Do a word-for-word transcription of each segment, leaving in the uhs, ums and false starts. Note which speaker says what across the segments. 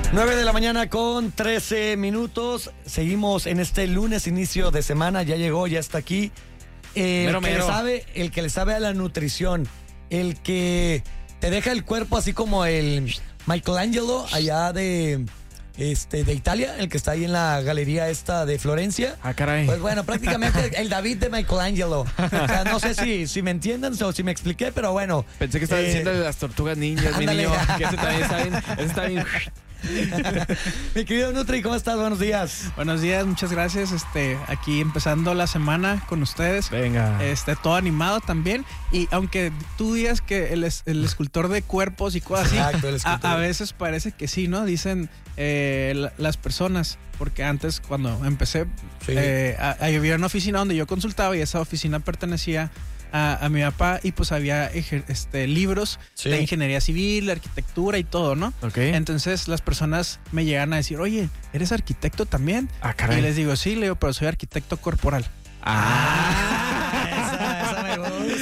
Speaker 1: nueve de la mañana con trece minutos. Seguimos en este lunes, inicio de semana. Ya llegó, ya está aquí. Eh,
Speaker 2: Mero,
Speaker 1: el, que
Speaker 2: mero.
Speaker 1: le sabe, el que le sabe a la nutrición. El que te deja el cuerpo así como el Michelangelo allá de, este, de Italia. El que está ahí en la galería esta de Florencia.
Speaker 2: Ah, caray.
Speaker 1: Pues bueno, prácticamente el David de Michelangelo. O sea, no sé si, si me entienden o si me expliqué, pero bueno.
Speaker 2: Pensé que estaba
Speaker 1: eh,
Speaker 2: diciendo de las tortugas ninjas, mi
Speaker 1: ándale.
Speaker 2: niño. Que ese también está bien. Ese está bien.
Speaker 1: Mi querido Nutri, ¿cómo estás? Buenos días.
Speaker 3: Buenos días, muchas gracias. Este, aquí empezando la semana con ustedes.
Speaker 2: Venga.
Speaker 3: Este, todo animado también. Y aunque tú digas que el, es- el escultor de cuerpos y cosas así,
Speaker 1: Exacto, el
Speaker 3: a,
Speaker 1: escultor.
Speaker 3: a veces parece que sí, ¿no? Dicen eh, la- las personas, porque antes cuando empecé,
Speaker 1: Sí.
Speaker 3: eh, a- a- había una oficina donde yo consultaba y esa oficina pertenecía a, a mi papá y pues había ejer- este, libros
Speaker 1: Sí.
Speaker 3: de ingeniería civil, de arquitectura y todo, ¿no?
Speaker 2: Ok.
Speaker 3: Entonces las personas me llegan a decir, oye, ¿eres arquitecto también?
Speaker 2: Ah,
Speaker 3: Y
Speaker 2: caray.
Speaker 3: les digo, sí, le digo, pero soy arquitecto corporal.
Speaker 2: Ah.
Speaker 1: Esa, esa me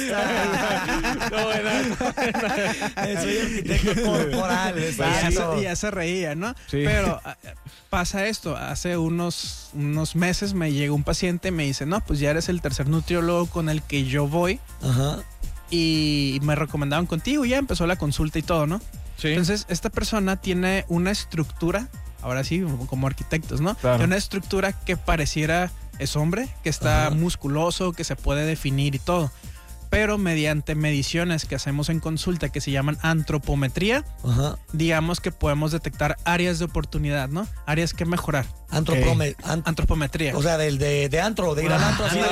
Speaker 1: gusta.
Speaker 2: No, bueno.
Speaker 1: Soy arquitecto corporal.
Speaker 3: Y ya,
Speaker 1: Exacto.
Speaker 3: se, y ya se reía, ¿no?
Speaker 2: Sí.
Speaker 3: Pero ah, pasa esto, hace unos, unos meses me llegó un paciente y me dice, no, pues ya eres el tercer nutriólogo con el que yo voy
Speaker 1: Ajá.
Speaker 3: y me recomendaron contigo y ya empezó la consulta y todo, ¿no?
Speaker 2: Sí.
Speaker 3: Entonces, esta persona tiene una estructura, ahora sí, como arquitectos, ¿no?
Speaker 2: Claro.
Speaker 3: Tiene una estructura que pareciera es hombre, que está
Speaker 1: Ajá.
Speaker 3: musculoso, que se puede definir y todo. Pero mediante mediciones que hacemos en consulta que se llaman antropometría,
Speaker 1: Ajá.
Speaker 3: digamos que podemos detectar áreas de oportunidad, ¿no? Áreas que mejorar.
Speaker 1: Antropome- an-
Speaker 3: Antropometría.
Speaker 1: o sea, del de, de antro, de ir al antro así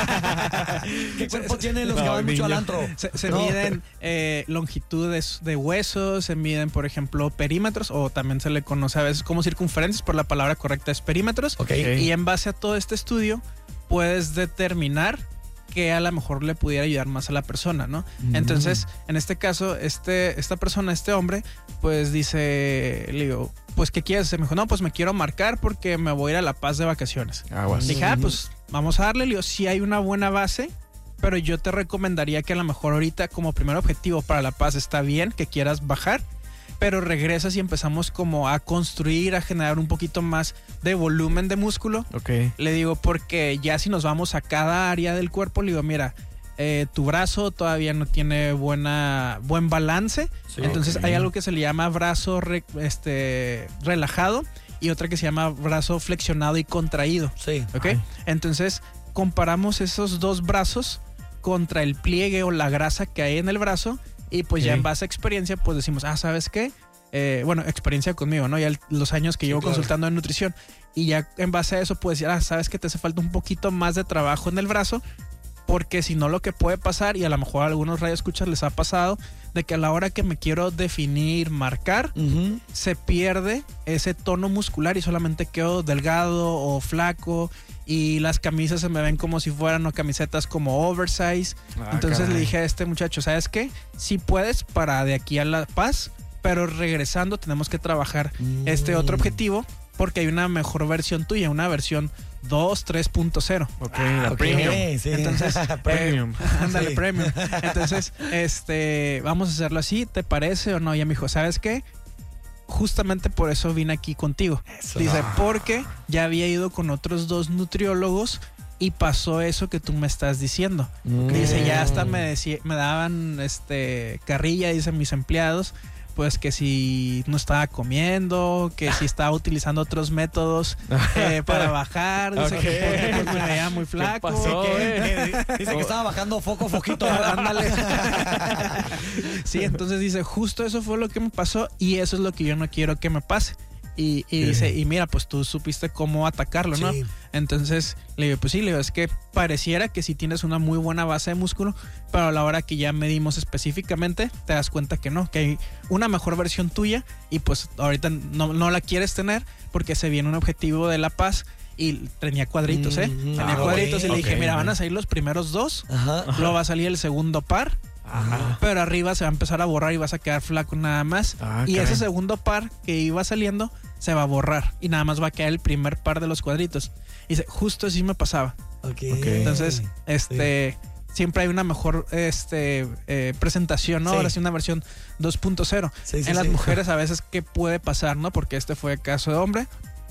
Speaker 1: de. ¿Qué cuerpo tienen los que
Speaker 2: No,
Speaker 1: van mucho al
Speaker 2: niño.
Speaker 1: antro?
Speaker 3: Se, se
Speaker 1: No.
Speaker 3: miden eh, longitudes de huesos, se miden, por ejemplo, perímetros, o también se le conoce a veces como circunferencias, pero la palabra correcta es perímetros.
Speaker 1: Ok.
Speaker 2: Ok.
Speaker 3: Y en base a todo este estudio, puedes determinar que a lo mejor le pudiera ayudar más a la persona, ¿no?
Speaker 1: Mm.
Speaker 3: Entonces, en este caso, este, esta persona, este hombre, pues dice, le digo, pues, ¿qué quieres? Se me dijo, no, pues me quiero marcar porque me voy a ir a La Paz de vacaciones.
Speaker 2: Aguas.
Speaker 3: Dije, ah, pues vamos a darle, le digo, sí hay una buena base, pero yo te recomendaría que a lo mejor ahorita como primer objetivo para La Paz está bien que quieras bajar, pero regresas y empezamos como a construir, a generar un poquito más de volumen de músculo.
Speaker 2: Ok.
Speaker 3: Le digo, porque ya si nos vamos a cada área del cuerpo, le digo, mira, eh, tu brazo todavía no tiene buena, buen balance.
Speaker 1: Sí.
Speaker 3: Entonces
Speaker 2: Ok.
Speaker 3: hay algo que se le llama brazo re- este, relajado y otra que se llama brazo flexionado y contraído.
Speaker 1: Sí.
Speaker 3: ¿Ok?
Speaker 2: Ay.
Speaker 3: Entonces comparamos esos dos brazos contra el pliegue o la grasa que hay en el brazo y pues ya
Speaker 2: Ok.
Speaker 3: en base a experiencia pues decimos, ah, ¿sabes qué? Eh, bueno, experiencia conmigo, ¿no? Ya el- los años que
Speaker 1: Sí,
Speaker 3: llevo
Speaker 1: claro.
Speaker 3: consultando en nutrición y ya en base a eso puedes decir, ah, ¿sabes que te hace falta un poquito más de trabajo en el brazo? Porque si no, lo que puede pasar, y a lo mejor a algunos radioescuchas les ha pasado, de que a la hora que me quiero definir, marcar,
Speaker 1: Ujú.
Speaker 3: se pierde ese tono muscular y solamente quedo delgado o flaco y las camisas se me ven como si fueran o camisetas como oversize.
Speaker 2: Ah,
Speaker 3: Entonces
Speaker 2: caray.
Speaker 3: le dije a este muchacho, ¿sabes qué? Sí puedes para de aquí a La Paz, pero regresando tenemos que trabajar este otro
Speaker 1: Mm.
Speaker 3: objetivo porque hay una mejor versión tuya, una versión dos, tres punto cero.
Speaker 2: Ok,
Speaker 1: Ah,
Speaker 2: la
Speaker 1: ok,
Speaker 2: premium.
Speaker 1: sí.
Speaker 3: Entonces,
Speaker 2: Premium.
Speaker 3: Ándale,
Speaker 1: Sí.
Speaker 3: premium. Entonces, este, vamos a hacerlo así, ¿te parece o no? Y ella me dijo, ¿sabes qué? Justamente por eso vine aquí contigo.
Speaker 1: Eso.
Speaker 3: Dice, porque ya había ido con otros dos nutriólogos y pasó eso que tú me estás diciendo.
Speaker 1: Mm.
Speaker 3: Dice, ya hasta me decía, me daban este carrilla, dicen mis empleados, pues que si no estaba comiendo, que si estaba utilizando otros métodos eh, para bajar, dice
Speaker 2: Ok.
Speaker 3: que porque, pues, me veía muy flaco.
Speaker 2: pasó,
Speaker 3: que-
Speaker 2: eh?
Speaker 1: Dice que estaba bajando foco, foquito. Ándale.
Speaker 3: Sí, entonces dice, justo eso fue lo que me pasó y eso es lo que yo no quiero que me pase. Y, y dice, y mira, pues tú supiste cómo atacarlo, ¿no?
Speaker 1: Sí.
Speaker 3: Entonces le digo, pues sí, le digo, es que pareciera que sí tienes una muy buena base de músculo, pero a la hora que ya medimos específicamente, te das cuenta que no, que hay una mejor versión tuya y pues ahorita no, no la quieres tener porque se viene un objetivo de La Paz y tenía cuadritos, ¿eh?
Speaker 1: Mm,
Speaker 3: tenía
Speaker 1: ah,
Speaker 3: cuadritos y le
Speaker 2: ok,
Speaker 3: dije, mira,
Speaker 2: ok.
Speaker 3: van a salir los primeros dos,
Speaker 1: Ajá.
Speaker 3: luego va a salir el segundo par.
Speaker 2: Ajá.
Speaker 3: Pero arriba se va a empezar a borrar y vas a quedar flaco nada más.
Speaker 2: Ah,
Speaker 3: y
Speaker 2: caray.
Speaker 3: ese segundo par que iba saliendo se va a borrar y nada más va a quedar el primer par de los cuadritos. Y dice, justo así me pasaba.
Speaker 1: Ok.
Speaker 3: Entonces, este, siempre hay una mejor este eh, presentación, ¿no?
Speaker 1: Sí.
Speaker 3: Ahora sí una versión dos punto cero.
Speaker 1: Sí, sí,
Speaker 3: en las
Speaker 1: sí.
Speaker 3: mujeres a veces, ¿qué puede pasar, no? Porque este fue el caso de hombre.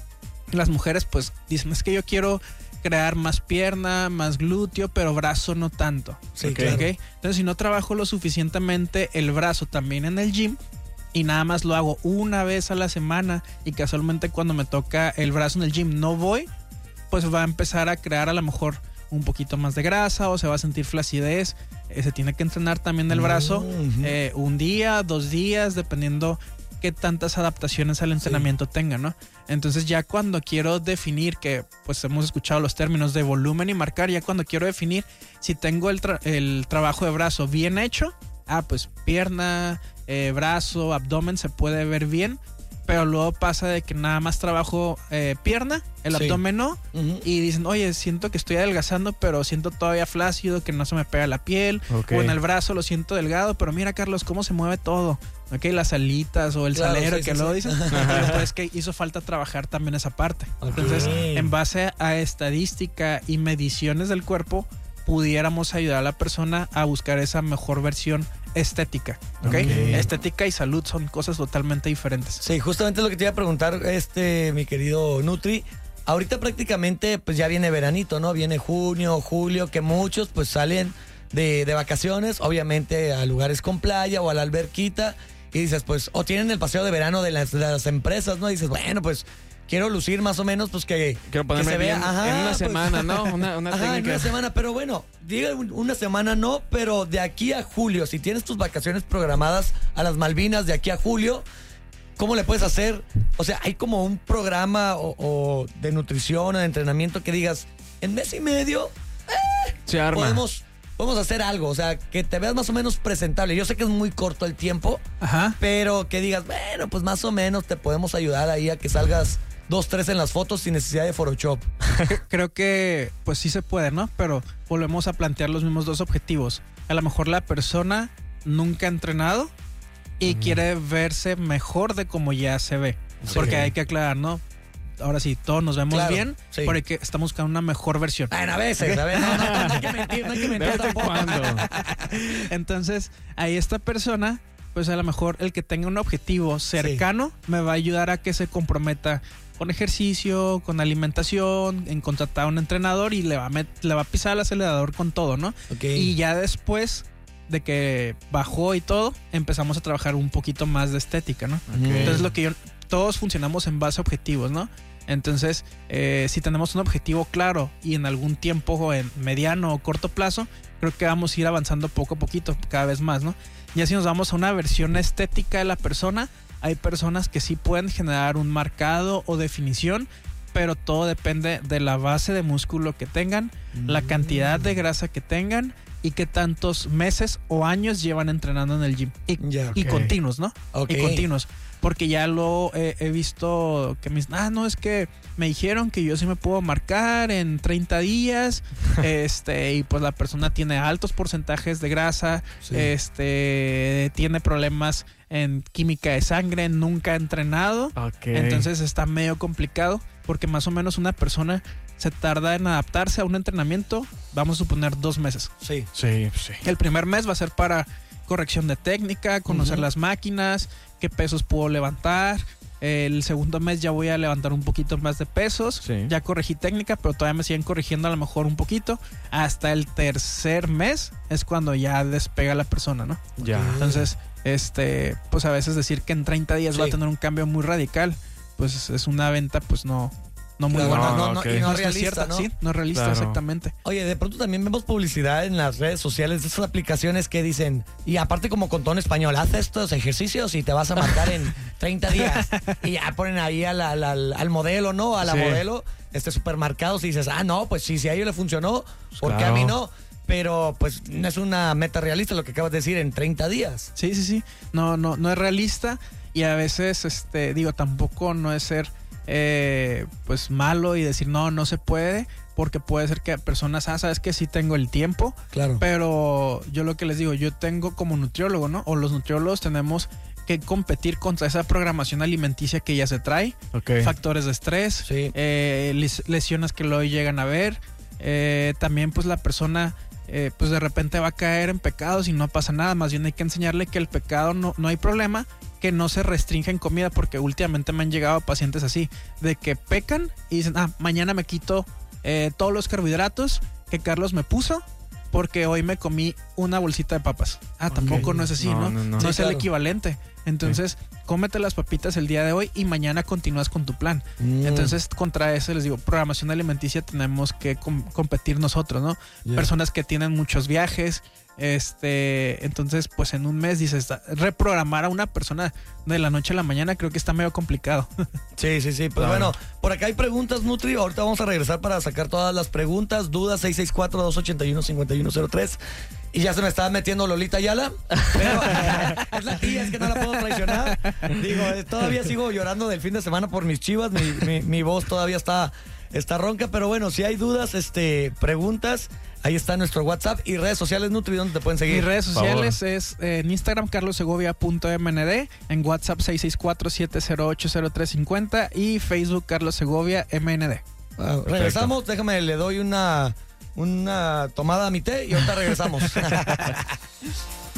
Speaker 3: Las mujeres pues dicen, es que yo quiero crear más pierna, más glúteo, pero brazo no tanto.
Speaker 1: Sí,
Speaker 3: ¿ok?
Speaker 1: claro.
Speaker 3: Entonces, si no trabajo lo suficientemente el brazo también en el gym y nada más lo hago una vez a la semana y casualmente cuando me toca el brazo en el gym no voy, pues va a empezar a crear a lo mejor un poquito más de grasa o se va a sentir flacidez. Eh, se tiene que entrenar también el brazo
Speaker 1: Mm-hmm.
Speaker 3: eh, un día, dos días, dependiendo qué tantas adaptaciones al entrenamiento sí. tenga, ¿no? Entonces ya cuando quiero definir, que pues hemos escuchado los términos de volumen y marcar, ya cuando quiero definir si tengo el, tra- el trabajo de brazo bien hecho, ah, pues pierna, eh, brazo, abdomen se puede ver bien, pero luego pasa de que nada más trabajo eh, pierna, el
Speaker 1: Sí.
Speaker 3: abdomen no,
Speaker 1: Ujú.
Speaker 3: y dicen, oye, siento que estoy adelgazando, pero siento todavía flácido, que no se me pega la piel,
Speaker 2: Ok.
Speaker 3: o en el brazo lo siento delgado, pero mira, Carlos, cómo se mueve todo, ok, las alitas o el
Speaker 1: Claro,
Speaker 3: salero
Speaker 1: sí,
Speaker 3: que
Speaker 1: sí,
Speaker 3: luego
Speaker 1: sí.
Speaker 3: dicen, pero pues es que hizo falta trabajar también esa parte.
Speaker 1: Ok.
Speaker 3: Entonces, en base a estadística y mediciones del cuerpo, pudiéramos ayudar a la persona a buscar esa mejor versión estética, ¿ok?
Speaker 1: Ok.
Speaker 3: Estética y salud son cosas totalmente diferentes.
Speaker 1: Sí, justamente lo que te iba a preguntar, este, mi querido Nutri. Ahorita prácticamente, pues ya viene veranito, ¿no? Viene junio, julio, que muchos pues salen de, de vacaciones, obviamente a lugares con playa o a la alberquita. Y dices, pues, o tienen el paseo de verano de las, de las empresas, ¿no? Y dices, bueno, pues quiero lucir más o menos, pues que,
Speaker 2: Quiero
Speaker 1: que
Speaker 2: ponerme
Speaker 1: se vea.
Speaker 2: bien
Speaker 1: Ajá,
Speaker 2: en una
Speaker 1: pues,
Speaker 2: semana, ¿no? Una, una
Speaker 1: Ajá, en
Speaker 2: técnica.
Speaker 1: una semana, pero bueno, diga un- una semana no, pero de aquí a julio, si tienes tus vacaciones programadas a las Malvinas de aquí a julio, ¿cómo le puedes hacer? O sea, hay como un programa o, o de nutrición o de entrenamiento que digas, en mes y medio
Speaker 2: Se arma.
Speaker 1: podemos, podemos hacer algo, o sea, que te veas más o menos presentable. Yo sé que es muy corto el tiempo,
Speaker 3: Ajá.
Speaker 1: pero que digas, bueno, pues más o menos te podemos ayudar ahí a que salgas dos, tres en las fotos sin necesidad de Photoshop.
Speaker 3: Creo que pues sí se puede, ¿no? Pero volvemos a plantear los mismos dos objetivos. A lo mejor la persona nunca ha entrenado y quiere verse mejor de como ya se ve.
Speaker 1: Sí.
Speaker 3: Porque hay que aclarar, ¿no? Ahora sí, todos nos vemos
Speaker 1: Claro,
Speaker 3: bien,
Speaker 1: sí.
Speaker 3: porque estamos buscando una mejor versión.
Speaker 1: Bueno, a veces, a veces, no, no, no hay que mentir, no hay que
Speaker 2: ¿De
Speaker 1: mentir
Speaker 2: vez en
Speaker 1: tampoco.
Speaker 2: cuando?
Speaker 3: Entonces, ahí esta persona, pues a lo mejor el que tenga un objetivo cercano me va a ayudar a que se comprometa con ejercicio, con alimentación, en contratar a un entrenador y le va a, met- le va a pisar el acelerador con todo, ¿no?
Speaker 1: Ok.
Speaker 3: Y ya después de que bajó y todo, empezamos a trabajar un poquito más de estética, ¿no?
Speaker 1: Ok.
Speaker 3: Entonces lo que yo, todos funcionamos en base a objetivos, ¿no? Entonces, eh, si tenemos un objetivo claro y en algún tiempo, o en mediano o corto plazo, creo que vamos a ir avanzando poco a poquito, cada vez más, ¿no? Ya si nos vamos a una versión estética de la persona, hay personas que sí pueden generar un marcado o definición, pero todo depende de la base de músculo que tengan, la cantidad de grasa que tengan y qué tantos meses o años llevan entrenando en el gym. Y,
Speaker 1: Ya,
Speaker 3: y
Speaker 2: ok.
Speaker 3: continuos, ¿no?
Speaker 1: Ok.
Speaker 3: Y continuos. Porque ya lo eh, he visto que me dicen, ah, no, es que me dijeron que yo sí me puedo marcar en treinta días, este, y pues la persona tiene altos porcentajes de grasa,
Speaker 1: Sí.
Speaker 3: este, tiene problemas en química de sangre, nunca ha entrenado.
Speaker 2: Ok.
Speaker 3: Entonces está medio complicado porque más o menos una persona se tarda en adaptarse a un entrenamiento, vamos a suponer dos meses.
Speaker 1: Sí.
Speaker 2: Sí, sí.
Speaker 3: El primer mes va a ser para corrección de técnica, conocer
Speaker 1: Ujú.
Speaker 3: las máquinas, qué pesos puedo levantar. El segundo mes ya voy a levantar un poquito más de pesos.
Speaker 2: Sí.
Speaker 3: Ya corregí técnica, pero todavía me siguen corrigiendo a lo mejor un poquito. Hasta el tercer mes es cuando ya despega la persona, ¿no?
Speaker 2: Ya.
Speaker 3: Entonces, este, pues a veces decir que en treinta días va a
Speaker 1: Sí.
Speaker 3: tener un cambio muy radical, pues es una venta, pues no, no muy
Speaker 1: Claro,
Speaker 3: buena.
Speaker 1: no,
Speaker 2: No,
Speaker 1: no,
Speaker 2: ok.
Speaker 1: y no
Speaker 3: No es
Speaker 1: realista,
Speaker 3: cierta,
Speaker 1: ¿no?
Speaker 3: sí, no es realista,
Speaker 2: Claro.
Speaker 3: exactamente.
Speaker 1: Oye, de pronto también vemos publicidad en las redes sociales de esas aplicaciones que dicen, y aparte como con tono español, haz estos ejercicios y te vas a marcar en treinta días. Y ya ponen ahí al, al, al- al modelo, ¿no? A la
Speaker 2: Sí.
Speaker 1: modelo, este supermercados y dices, ah, no, pues sí, si a ellos le funcionó, ¿por qué a
Speaker 2: Claro.
Speaker 1: mí no? Pero pues no es una meta realista lo que acabas de decir en treinta días.
Speaker 3: Sí, sí, sí. No, no, no es realista. Y a veces, este, digo, tampoco no es ser eh, pues malo y decir no, no se puede. Porque puede ser que personas, ah, sabes que sí tengo el tiempo.
Speaker 1: Claro.
Speaker 3: Pero yo lo que les digo, yo tengo como nutriólogo, ¿no? O los nutriólogos tenemos que competir contra esa programación alimenticia que ya se trae.
Speaker 2: Ok.
Speaker 3: Factores de estrés,
Speaker 1: Sí.
Speaker 3: eh, les- lesiones que luego llegan a ver. Eh, también pues la persona eh, pues de repente va a caer en pecados y no pasa nada. Más bien hay que enseñarle que el pecado no, no hay problema, que no se restringe en comida, porque últimamente me han llegado pacientes así, de que pecan y dicen, ah, mañana me quito eh, todos los carbohidratos que Carlos me puso porque hoy me comí una bolsita de papas. Ah,
Speaker 1: Ok.
Speaker 3: tampoco no es así,
Speaker 2: No,
Speaker 3: ¿no?
Speaker 2: no, no.
Speaker 3: No
Speaker 1: Sí,
Speaker 3: es
Speaker 1: claro.
Speaker 3: el equivalente. Entonces, cómete las papitas el día de hoy y mañana continúas con tu plan.
Speaker 1: Mm.
Speaker 3: Entonces, contra eso les digo, programación alimenticia tenemos que com- competir nosotros, ¿no?
Speaker 1: Yeah.
Speaker 3: Personas que tienen muchos viajes, este, entonces, pues en un mes dices, reprogramar a una persona de la noche a la mañana creo que está medio complicado.
Speaker 1: Sí, sí, sí. Pues
Speaker 2: Claro.
Speaker 1: bueno, por acá hay preguntas, Nutri. Ahorita vamos a regresar para sacar todas las preguntas, dudas, seis seis cuatro, dos ocho uno, cinco uno cero tres. Y ya se me estaba metiendo Lolita Ayala. Pero es la tía, es que no la puedo traicionar. Digo, eh, todavía sigo llorando del fin de semana por mis Chivas. Mi, mi, mi voz todavía está, está ronca. Pero bueno, si hay dudas, este, preguntas, ahí está nuestro WhatsApp y redes sociales, Nutri, ¿dónde te pueden seguir?
Speaker 3: Mis redes
Speaker 2: Por
Speaker 3: sociales es eh, en Instagram carlossegovia punto m n d, en WhatsApp seis seis cuatro, siete cero ocho, cero tres cinco cero y Facebook Carlos Segovia M N D.
Speaker 1: Ah, regresamos, déjame, le doy una, una tomada a mi té y ahorita regresamos.